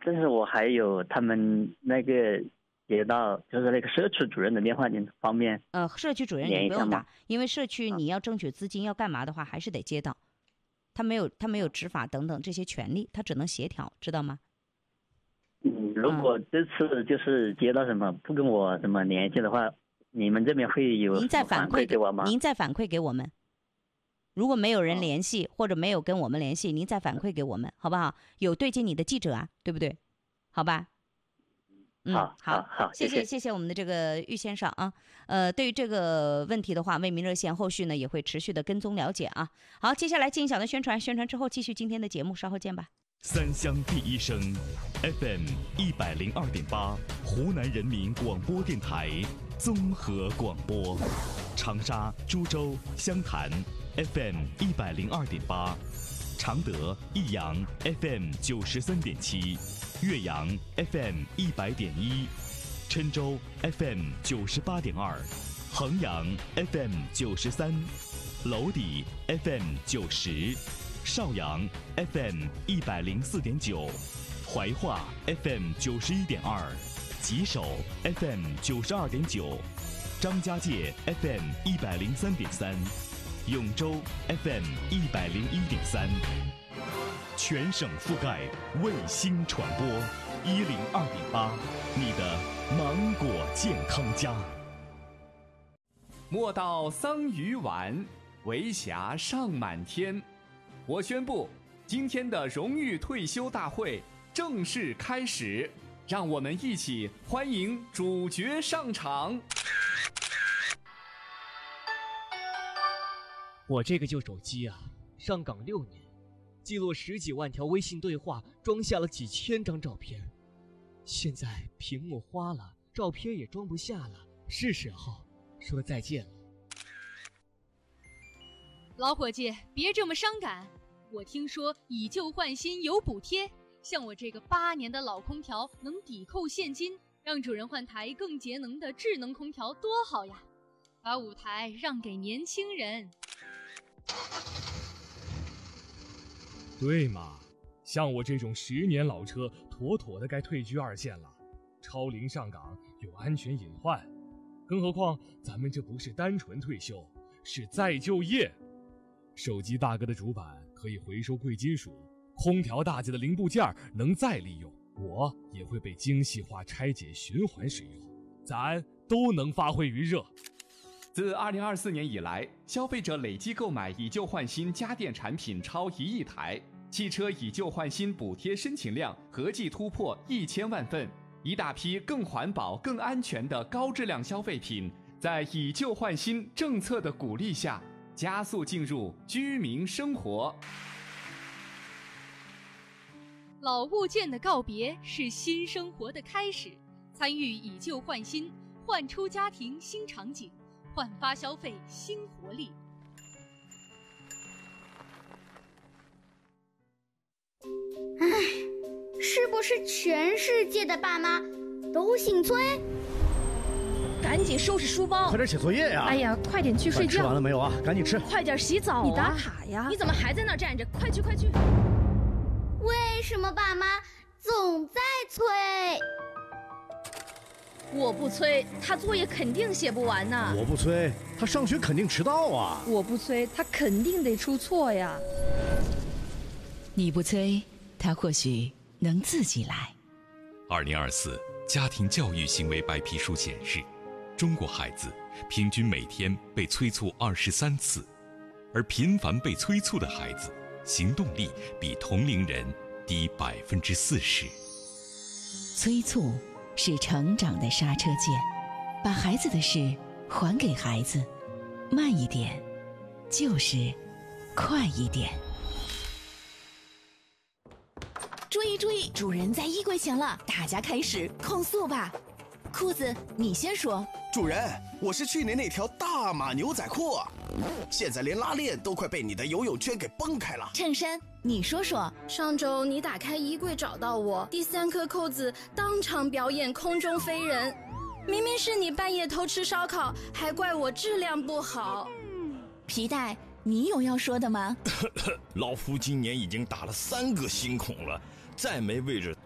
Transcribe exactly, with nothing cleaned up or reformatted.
但是我还有他们那个接到就是那个社区主任的电话，您方便呃，社区主任你不用打，因为社区你要争取资金要干嘛的话，还是得接到。他没有他没有执法等等这些权利，他只能协调，知道吗？ 嗯，如果这次就是接到什么不跟我什么联系的话，你们这边会有您再反馈给我吗？ 您再反馈给我们。如果没有人联系、哦、或者没有跟我们联系，您再反馈给我们，好不好？有对接你的记者啊，对不对？好吧。嗯， 好， 好， 好， 谢谢，谢谢我们的这个玉先生啊。呃，对于这个问题的话，为民热线后续呢也会持续的跟踪了解啊。好，接下来进小的宣传，宣传之后继续今天的节目，稍后见吧。 三湘第一声 F M 一百零二点八，湖南人民广播电台综合广播，长沙、株洲、湘潭 F M 一百零二点八，常德、益阳 F M 九十三点七。岳阳 F M 一百点一，郴州 F M 九十八点二，衡阳 F M 九十三，娄底 F M 九十，邵阳 F M 一百零四点九，怀化 F M 九十一点二，吉首 F M 九十二点九，张家界 F M 一百零三点三，永州 F M 一百零一点三。全省覆盖，卫星传播，一零二点八，你的芒果健康家。 莫道桑榆晚，为霞尚满天。我宣布，今天的荣誉退休大会正式开始，让我们一起欢迎主角上场。 我这个旧手机啊，上岗六年。记录十几万条微信对话，装下了几千张照片。现在屏幕花了，照片也装不下了，是时候说再见了。 老伙计，别这么伤感。我听说以旧换新有补贴，像我这个八年的老空调能抵扣现金，让主人换台更节能的智能空调多好呀！把舞台让给年轻人。 对嘛，像我这种十年老车，妥妥的该退居二线了。超龄上岗有安全隐患，更何况咱们这不是单纯退休，是再就业。手机大哥的主板可以回收贵金属，空调大姐的零部件能再利用，我也会被精细化拆解循环使用，咱都能发挥余热。 自二零二四年以来，消费者累计购买以旧换新家电产品超一亿台，汽车以旧换新补贴申请量合计突破一千万份，一大批更环保、更安全的高质量消费品，在以旧换新政策的鼓励下，加速进入居民生活。 老物件的告别是新生活的开始，参与以旧换新，焕出家庭新场景。焕发消费新活力。 唉，是不是全世界的爸妈都姓崔？ 赶紧收拾书包， 快点写作业呀！ 哎呀，快点去睡觉。 吃完了没有啊？赶紧吃。 快点洗澡啊！你打卡呀！你怎么还在那站着？快去快去！ 为什么爸妈总在催？ 我不催，他作业肯定写不完呢。 我不催，他上学肯定迟到啊。 我不催，他肯定得出错呀。 你不催，他或许能自己来。 二零二四家庭教育行为白皮书显示，中国孩子平均每天被催促二十三次，而频繁被催促的孩子，行动力比同龄人低百分之四十。 催促是成长的刹车键，把孩子的事还给孩子，慢一点，就是快一点。 注意注意，主人在衣柜前了，大家开始控诉吧。裤子，你先说。 主人，我是去年那条大码牛仔裤，现在连拉链都快被你的游泳圈给崩开了。 衬衫，你说说。 上周你打开衣柜找到我，第三颗扣子当场表演空中飞人，明明是你半夜偷吃烧烤，还怪我质量不好。 皮带，你有要说的吗？ 老夫今年已经打了三个新孔了，再没位置